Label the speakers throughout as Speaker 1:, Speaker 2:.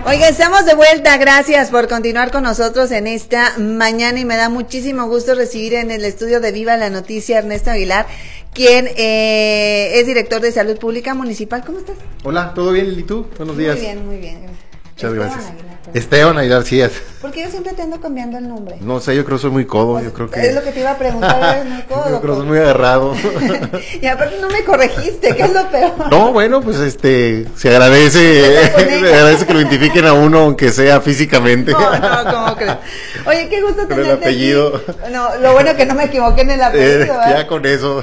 Speaker 1: Oiga, estamos de vuelta, gracias por continuar con nosotros en esta mañana y me da muchísimo gusto recibir en el estudio de Viva la Noticia a Ernesto Aguilar, quien es director de Salud Pública Municipal. ¿Cómo estás?
Speaker 2: Hola, ¿todo bien? ¿Y tú? Buenos días.
Speaker 1: Muy bien.
Speaker 2: Muchas gracias. Esteban Aguilar, sí es.
Speaker 1: Porque yo siempre te ando cambiando el nombre.
Speaker 2: No sé, yo creo que soy muy codo, yo creo que...
Speaker 1: Es lo que te iba a preguntar, eres muy codo.
Speaker 2: Yo creo que soy muy agarrado.
Speaker 1: Y aparte no me corregiste, ¿qué es lo peor?
Speaker 2: No, bueno, pues se agradece que lo identifiquen a uno, aunque sea físicamente.
Speaker 1: No, ¿cómo crees? Oye, qué gusto tenerte
Speaker 2: el apellido.
Speaker 1: Aquí. No, lo bueno que no me equivoqué en el apellido.
Speaker 2: Ya con eso.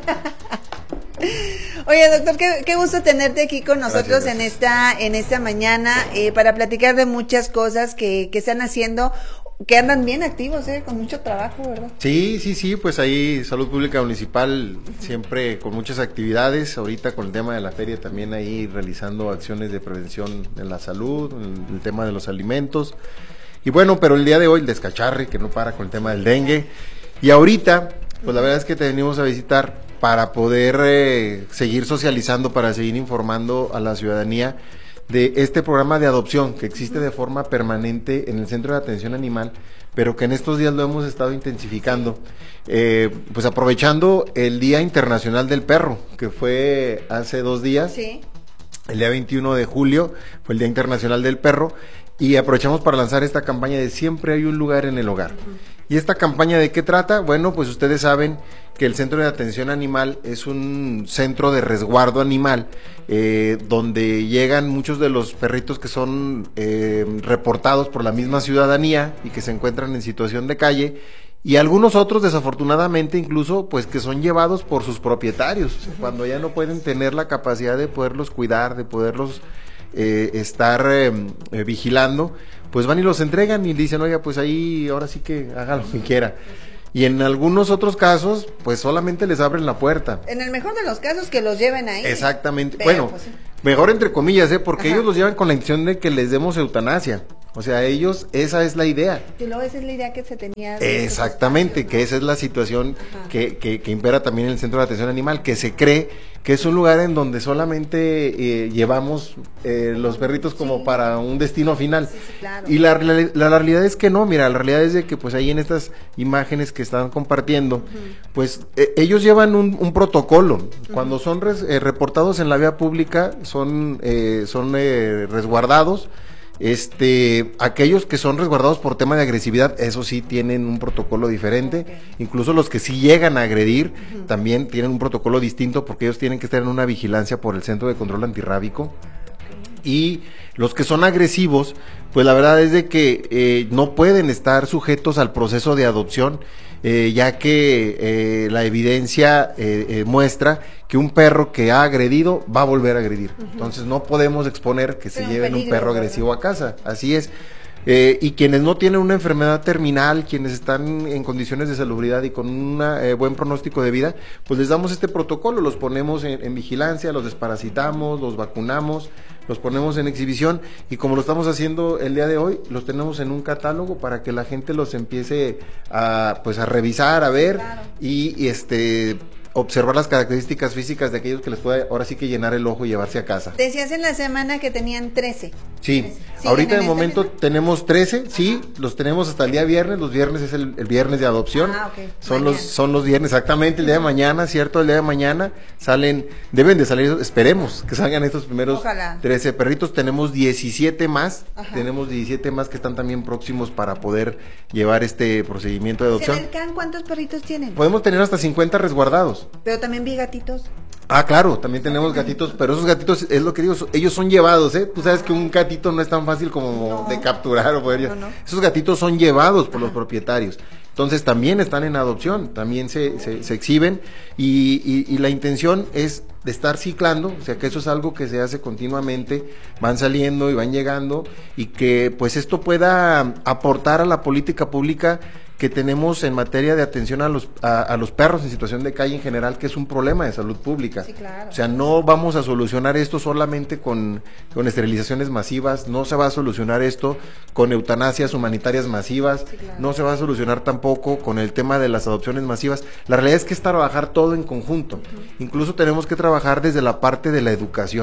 Speaker 1: Oye, doctor, qué gusto tenerte aquí con nosotros.
Speaker 2: Gracias.
Speaker 1: en esta mañana para platicar de muchas cosas que están haciendo, que andan bien activos, con mucho trabajo, ¿verdad?
Speaker 2: Sí, pues ahí Salud Pública Municipal siempre con muchas actividades, ahorita con el tema de la feria también ahí realizando acciones de prevención en la salud, en el tema de los alimentos, y bueno, pero el día de hoy el descacharre que no para con el tema del dengue, y ahorita, pues la verdad es que te venimos a visitar para poder seguir socializando, para seguir informando a la ciudadanía de este programa de adopción que existe de forma permanente en el Centro de Atención Animal, pero que en estos días lo hemos estado intensificando, pues aprovechando el Día Internacional del Perro, que fue hace 2 días,
Speaker 1: sí.
Speaker 2: El día 21 de julio fue el Día Internacional del Perro, y aprovechamos para lanzar esta campaña de Siempre hay un lugar en el hogar. ¿Y esta campaña de qué trata? Bueno, pues ustedes saben que el Centro de Atención Animal es un centro de resguardo animal, donde llegan muchos de los perritos que son reportados por la misma ciudadanía y que se encuentran en situación de calle, y algunos otros desafortunadamente incluso pues que son llevados por sus propietarios, cuando ya no pueden tener la capacidad de poderlos cuidar, de poderlos estar vigilando, pues van y los entregan y dicen, oiga, pues ahí ahora sí que haga lo que quiera. Y en algunos otros casos, pues solamente les abren la puerta.
Speaker 1: En el mejor de los casos que los lleven ahí.
Speaker 2: Exactamente.
Speaker 1: Pero,
Speaker 2: bueno,
Speaker 1: pues, sí.
Speaker 2: Mejor entre comillas, porque
Speaker 1: Ajá.
Speaker 2: ellos los llevan con la intención de que les demos eutanasia. O sea, ellos, esa es la idea.
Speaker 1: Y luego esa es la idea que se tenía.
Speaker 2: Exactamente, que esa es la situación que impera también en el Centro de Atención Animal, que se cree que es un lugar en donde solamente llevamos los perritos como para un destino final.
Speaker 1: Sí, claro.
Speaker 2: Y la realidad es que no, mira, la realidad es de que pues ahí en estas imágenes que están compartiendo, pues ellos llevan un protocolo. Cuando son reportados en la vía pública, son resguardados. Aquellos que son resguardados por tema de agresividad, eso sí tienen un protocolo diferente. Incluso los que sí llegan a agredir también tienen un protocolo distinto, porque ellos tienen que estar en una vigilancia por el Centro de Control Antirrábico. Y los que son agresivos, pues la verdad es de que no pueden estar sujetos al proceso de adopción, ya que la evidencia muestra que un perro que ha agredido va a volver a agredir. Entonces no podemos exponer que se lleven un perro agresivo a casa, así es. Y quienes no tienen una enfermedad terminal, quienes están en condiciones de salubridad y con un buen pronóstico de vida, pues les damos este protocolo, los ponemos en vigilancia, los desparasitamos, los vacunamos, los ponemos en exhibición, y como lo estamos haciendo el día de hoy, los tenemos en un catálogo para que la gente los empiece a revisar, a ver, claro. y observar las características físicas de aquellos que les pueda ahora sí que llenar el ojo y llevarse a casa.
Speaker 1: Decías en la semana que tenían 13.
Speaker 2: Sí, ahorita de momento tenemos 13, sí, los tenemos hasta el día viernes. Los viernes es el viernes de adopción.
Speaker 1: Okay.
Speaker 2: Son los viernes, exactamente, el día de mañana, ¿cierto? El día de mañana deben de salir, esperemos que salgan estos primeros 13 perritos. Tenemos 17 más, que están también próximos para poder llevar este procedimiento de adopción.
Speaker 1: ¿Cuántos perritos tienen?
Speaker 2: Podemos tener hasta 50 resguardados.
Speaker 1: Pero también vi gatitos.
Speaker 2: Ah, claro, también tenemos gatitos, pero esos gatitos, es lo que digo, ellos son llevados, Tú sabes que un gatito no es tan fácil como de capturar o poder... No. Esos gatitos son llevados por los propietarios. Entonces también están en adopción, también se exhiben, y la intención es de estar ciclando, o sea que eso es algo que se hace continuamente, van saliendo y van llegando, y que pues esto pueda aportar a la política pública que tenemos en materia de atención a los perros en situación de calle en general, que es un problema de salud pública.
Speaker 1: Sí, claro.
Speaker 2: O sea, no vamos a solucionar esto solamente con esterilizaciones masivas, no se va a solucionar esto con eutanasias humanitarias masivas, claro. No se va a solucionar tampoco con el tema de las adopciones masivas. La realidad es que es trabajar todo en conjunto. Incluso tenemos que trabajar desde la parte de la educación.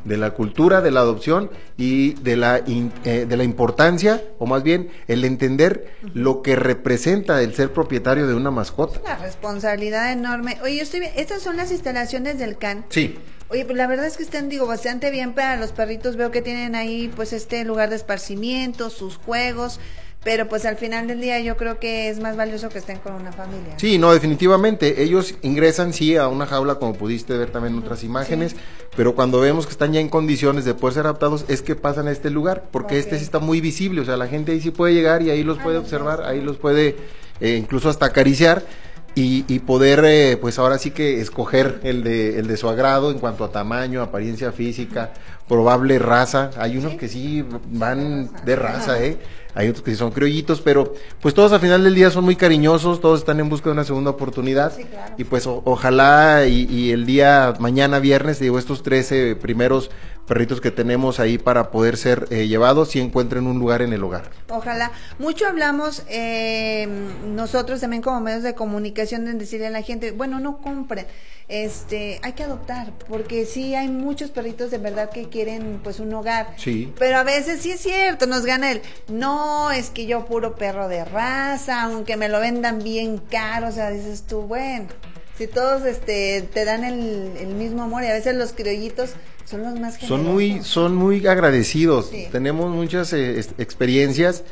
Speaker 2: de la cultura, de la adopción y de la importancia, o más bien el entender lo que representa el ser propietario de una mascota.
Speaker 1: La responsabilidad enorme. Oye, yo estoy bien. Estas son las instalaciones del CAN.
Speaker 2: Sí.
Speaker 1: Oye, pues la verdad es que están, bastante bien para los perritos. Veo que tienen ahí, pues, lugar de esparcimiento, sus juegos. Pero pues al final del día yo creo que es más valioso que estén con una familia.
Speaker 2: Sí, no, definitivamente. Ellos ingresan, sí, a una jaula, como pudiste ver también en otras imágenes, sí. Pero cuando vemos que están ya en condiciones de poder ser adoptados, es que pasan a este lugar, porque sí está muy visible. O sea, la gente ahí sí puede llegar y ahí los puede observar, ahí los puede incluso hasta acariciar. Y poder, pues ahora sí que escoger el de su agrado en cuanto a tamaño, apariencia física, probable raza. Hay unos que sí van de raza, hay otros que sí son criollitos, pero pues todos al final del día son muy cariñosos, todos están en busca de una segunda oportunidad. Sí, claro. Y pues ojalá y el día mañana viernes, estos 13 primeros perritos que tenemos ahí para poder ser llevados y encuentren un lugar en el hogar.
Speaker 1: Ojalá. Mucho hablamos nosotros también como medios de comunicación en decirle a la gente, bueno, no compren, hay que adoptar, porque sí hay muchos perritos de verdad que quieren pues un hogar. Sí. Pero a veces sí es cierto, nos gana no, es que yo puro perro de raza, aunque me lo vendan bien caro, o sea, dices tú, bueno, si todos te dan el mismo amor, y a veces los criollitos son los más generosos.
Speaker 2: Son muy agradecidos. Sí. Tenemos muchas experiencias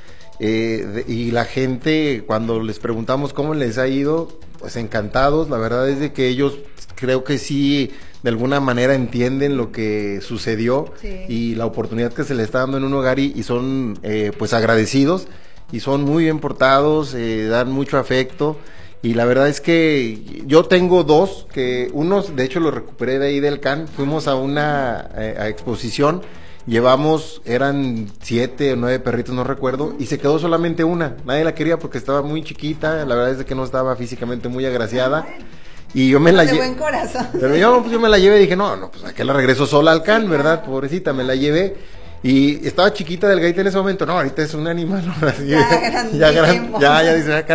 Speaker 2: y la gente, cuando les preguntamos cómo les ha ido, pues encantados. La verdad es de que ellos creo que sí, de alguna manera entienden lo que sucedió, sí, y la oportunidad que se les está dando en un hogar y son pues agradecidos y son muy bien portados, dan mucho afecto. Y la verdad es que yo tengo dos, que unos de hecho los recuperé de ahí del CAN, fuimos a una exposición, eran 7 o 9 perritos, no recuerdo, y se quedó solamente una, nadie la quería porque estaba muy chiquita, la verdad es que no estaba físicamente muy agraciada, y yo me la llevé.
Speaker 1: Buen corazón.
Speaker 2: Pero yo me la llevé y dije, no, pues ¿a qué la regreso sola al CAN, verdad? Pobrecita, me la llevé. Y estaba chiquita, delgadita en ese momento, no, ahorita es un animal, ¿no? ya dice,